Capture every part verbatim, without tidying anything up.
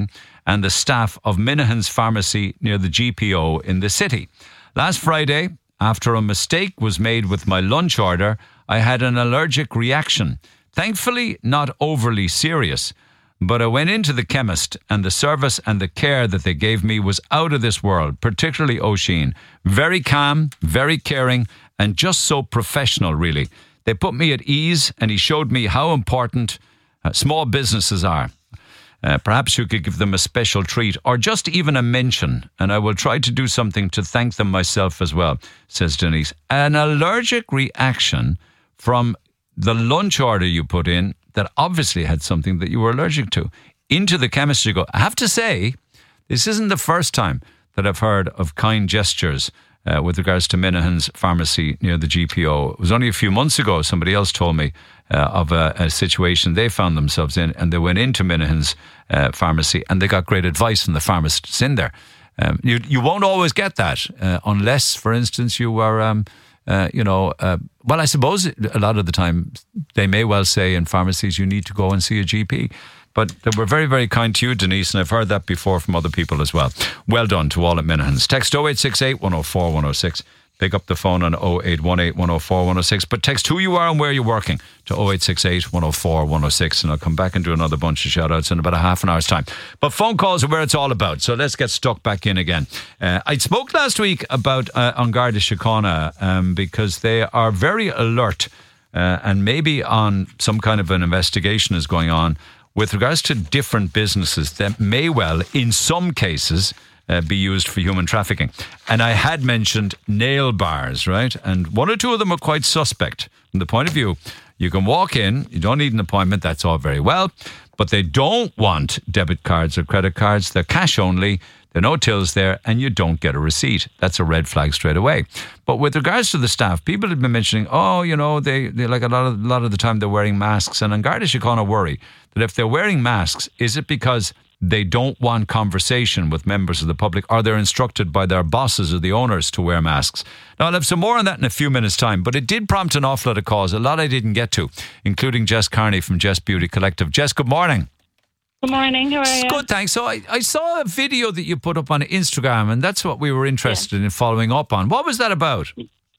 O'Sheen and the staff of Minahan's Pharmacy near the G P O in the city. Last Friday, after a mistake was made with my lunch order, I had an allergic reaction. Thankfully, not overly serious. But I went into the chemist and the service and the care that they gave me was out of this world, particularly O'Sheen. Very calm, very caring, and just so professional, really. They put me at ease and he showed me how important uh, small businesses are. Uh, perhaps you could give them a special treat or just even a mention, and I will try to do something to thank them myself as well, says Denise. An allergic reaction from the lunch order you put in that obviously had something that you were allergic to. Into the chemist you go. I have to say, this isn't the first time that I've heard of kind gestures uh, with regards to Minahan's Pharmacy near the G P O. It was only a few months ago somebody else told me uh, of a, a situation they found themselves in, and they went into Minahan's uh, Pharmacy and they got great advice from the pharmacists in there. Um, you, you won't always get that uh, unless, for instance, you are... Um, Uh, you know, uh, well, I suppose a lot of the time they may well say in pharmacies you need to go and see a G P. But they were very, very kind to you, Denise, and I've heard that before from other people as well. Well done to all at Minahan's. Text oh eight six eight, one oh four, one oh six. Pick up the phone on oh eight one eight, one oh four, one oh six. But text who you are and where you're working to oh eight six eight, one oh four, one oh six. And I'll come back and do another bunch of shout-outs in about a half an hour's time. But phone calls are where it's all about. So let's get stuck back in again. Uh, I spoke last week about uh, An Garda Síochána um, because they are very alert uh, and maybe on some kind of an investigation is going on with regards to different businesses that may well, in some cases... Uh, be used for human trafficking. And I had mentioned nail bars, right? And one or two of them are quite suspect from the point of view. You can walk in, you don't need an appointment, that's all very well, but they don't want debit cards or credit cards. They're cash only. There are no tills there, and you don't get a receipt. That's a red flag straight away. But with regards to the staff, people have been mentioning, oh, you know, they, they like a lot of a lot of the time they're wearing masks. And An Garda Síochána worry that if they're wearing masks, is it because they don't want conversation with members of the public, or they're instructed by their bosses or the owners to wear masks? Now, I'll have some more on that in a few minutes' time, but it did prompt an awful lot of calls, a lot I didn't get to, including Jess Carney from Jess Beauty Collective. Jess, good morning. Good morning, how are you? Good, thanks. So I, I saw a video that you put up on Instagram, and that's what we were interested yeah. in following up on. What was that about?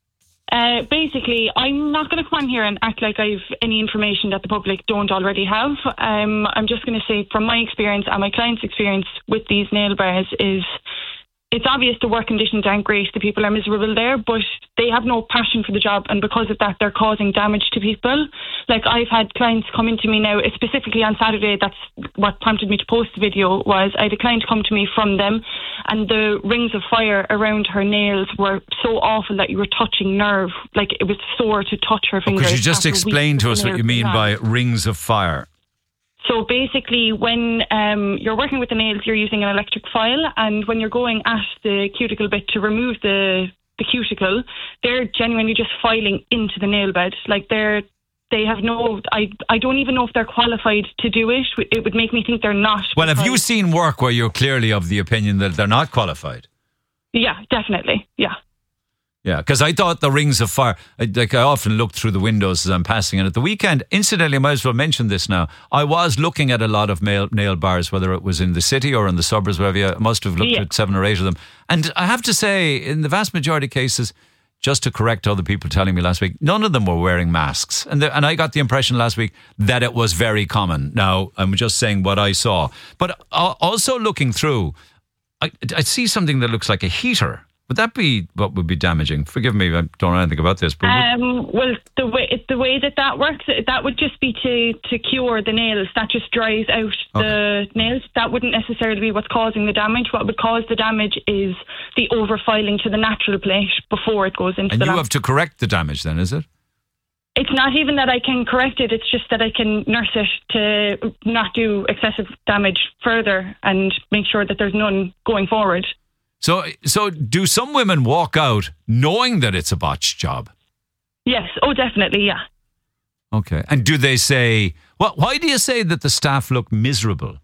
Uh, basically, I'm not going to come on here and act like I've any information that the public don't already have. Um, I'm just going to say from my experience and my client's experience with these nail bars is it's obvious the work conditions aren't great, the people are miserable there, but they have no passion for the job, and because of that they're causing damage to people. Like, I've had clients come into me now, specifically on Saturday, that's what prompted me to post the video, was I had a client come to me from them, and the rings of fire around her nails were so awful that you were touching nerve, like it was sore to touch her fingers. Oh, could you just explain to us what you mean by rings of fire? So basically, when um, you're working with the nails, you're using an electric file, and when you're going at the cuticle bit to remove the, the cuticle, they're genuinely just filing into the nail bed. Like, they're they have no, I, I don't even know if they're qualified to do it. It would make me think they're not. Well, have you seen work where you're clearly of the opinion that they're not qualified? Yeah, definitely, yeah. Yeah, because I thought the rings of fire, I, like I often look through the windows as I'm passing, and at the weekend, incidentally, I might as well mention this now, I was looking at a lot of nail, nail bars, whether it was in the city or in the suburbs, wherever you, I must have looked yeah. at seven or eight of them. And I have to say, in the vast majority of cases, just to correct other people telling me last week, none of them were wearing masks. And the, and I got the impression last week that it was very common. Now, I'm just saying what I saw. But also looking through, I, I see something that looks like a heater. Would that be what would be damaging? Forgive me, I don't know anything about this. But um, well, the way the way that that works, that would just be to, to cure the nails. That just dries out okay. the nails. That wouldn't necessarily be what's causing the damage. What would cause the damage is the overfiling to the natural plate before it goes into and the you lamp. have to correct the damage then, is it? It's not even that I can correct it, it's just that I can nurse it to not do excessive damage further and make sure that there's none going forward. So, so do some women walk out knowing that it's a botched job? Yes. Oh, definitely. Yeah. Okay. And do they say, well, why do you say that the staff look miserable?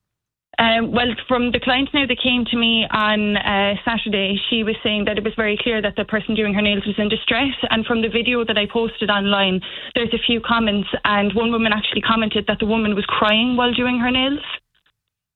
Um, well, from the client now that came to me on uh, Saturday, she was saying that it was very clear that the person doing her nails was in distress. And from the video that I posted online, there's a few comments, and one woman actually commented that the woman was crying while doing her nails.